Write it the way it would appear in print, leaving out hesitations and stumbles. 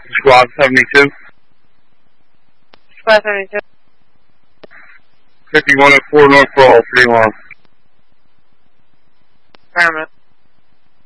Squad 72. Squad 72. 5104 North Roll, 3 long. Affirmative.